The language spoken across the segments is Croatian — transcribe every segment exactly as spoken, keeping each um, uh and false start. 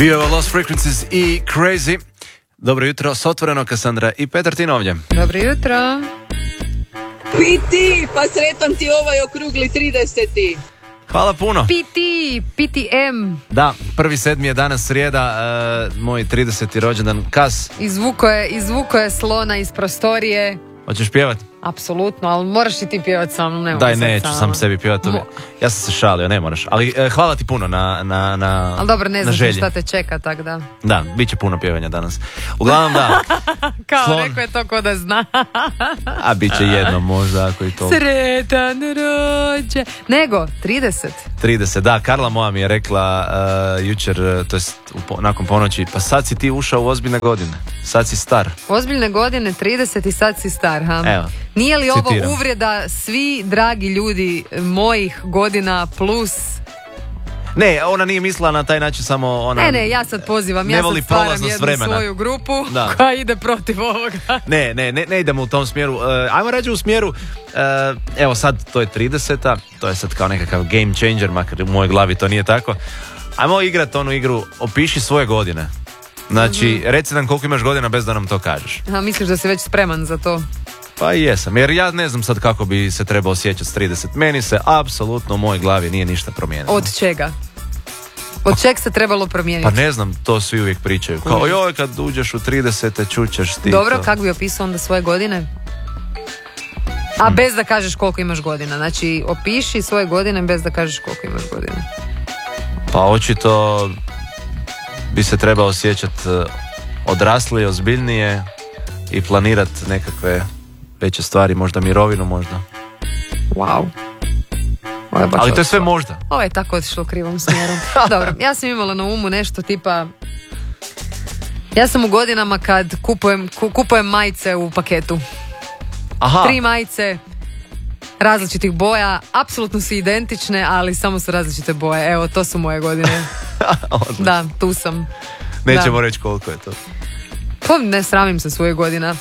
Bio je Lost Frequencies i Crazy. Dobro jutro, s Otvoreno, Kassandra i Petar Tin ovdje. Dobro jutro. Piti, pa sretan ti ovaj okrugli trideseti. Hvala puno. P T, P T M. Da, prvi sedmi je danas srijeda, uh, moj trideseti rođendan. Kas, Izvuko je, izvuko je slona iz prostorije. hoćeš pjevat? Apsolutno, ali moraš i ti pjevat sa mnom. Ne mogu Daj, sad neću sama. sam sebi pjevat. Mo- Ja sam se šalio, ne moraš. Ali uh, hvala ti puno na, na, na, Ali dobro, ne na znaš želji. šta te čeka, tak da. Da, bit će puno pjevanja danas. Uglavnom da, Kao, Slon. rekao je to ko da zna. a bit će jedno možda ako i to. Sretan rođe. Nego, trideset. trideset, da, Karla moja mi je rekla uh, jučer, uh, to jest u po- nakon ponoći, pa sad si ti ušao u ozbiljne godine, sad si star. Ozbiljne godine, trideset i sad si star, ha? Evo, Nije li ovo citiram. uvreda svi dragi ljudi mojih godina plus... Ne, ona nije mislila na taj način, samo ona... Ne, ne, ja sad pozivam, ne ja voli sad stvaram prolaznost jednu vremena. svoju grupu Da. koja ide protiv ovoga. Ne, ne, ne, ne idemo u tom smjeru. Uh, ajmo reći u smjeru, uh, evo sad to je trideseta, to je sad kao nekakav game changer, makar u mojoj glavi to nije tako. Ajmo igrati onu igru, opiši svoje godine. Znači, Mhm. reci nam koliko imaš godina bez da nam to kažeš. A, misliš da si već spreman za to? Pa i jesam, jer ja ne znam sad kako bi se trebao osjećati s trideset. Meni se apsolutno u mojoj glavi nije ništa promijenilo. Od čega? Od čeg se trebalo promijeniti? Pa ne znam, to svi uvijek pričaju. Kao, joj, kad uđeš u tridesete, čućeš ti Dobro, to. kako bi opisao onda svoje godine? A bez da kažeš koliko imaš godina. Znači, opiši svoje godine bez da kažeš koliko imaš godina. Pa očito bi se trebao osjećati uh, odraslije, ozbiljnije i planirati nekakve veće stvari, možda mirovinu, možda. Wow. Ovo je baš Ali to je otišlo. sve možda. Ovo je tako otišlo u krivom smjeru. Dobro, ja sam imala na umu nešto tipa... Ja sam u godinama kad kupujem, ku- kupujem majice u paketu. Aha, Tri majice različitih boja, apsolutno su identične, ali samo su različite boje. Evo, to su moje godine. odlično. Da, tu sam. Nećemo da. reći koliko je to. Pa ne sramim se svoje godina.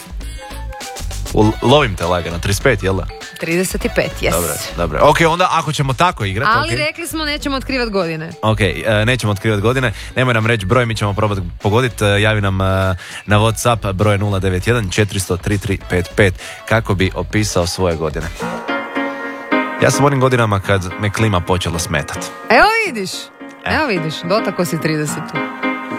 U- Lovim te lagano, trideset pet, jel da? trideset pet, yes. Dobro, dobro. Ok, onda ako ćemo tako igrati, Ali ok. rekli smo nećemo otkrivati godine. Ok, e, nećemo otkrivati godine, nemoj nam reći broj, mi ćemo probati pogoditi, e, javi nam e, na WhatsApp broj nula devet jedan četiri nula nula tri tri pet pet kako bi opisao svoje godine. Ja sam u onim godinama kad me klima počela smetati. Evo vidiš, E. evo vidiš, dotako si trideset.